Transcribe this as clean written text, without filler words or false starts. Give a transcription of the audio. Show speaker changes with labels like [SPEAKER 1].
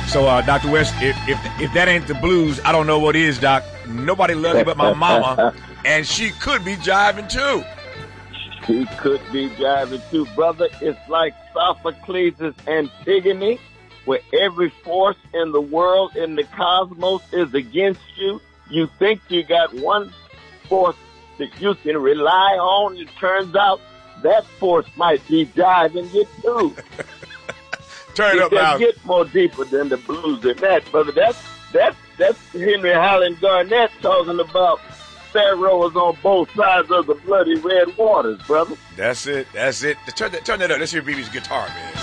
[SPEAKER 1] So, Dr. West, if that ain't the blues, I don't know what is, Doc. Nobody loves me but my mama, and she could be jiving too.
[SPEAKER 2] She could be jiving too, brother. It's like Sophocles' Antigone, where every force in the world, in the cosmos, is against you. You think you got one force that you can rely on. It turns out that force might be jiving you too.
[SPEAKER 1] Turn it up
[SPEAKER 2] now.
[SPEAKER 1] loud.
[SPEAKER 2] It gets more deeper than the blues than that, brother. That's Henry Highland Garnett talking about Pharaohs on both sides of the bloody red waters, brother.
[SPEAKER 1] That's it. Turn that up. Let's hear BB's guitar, man.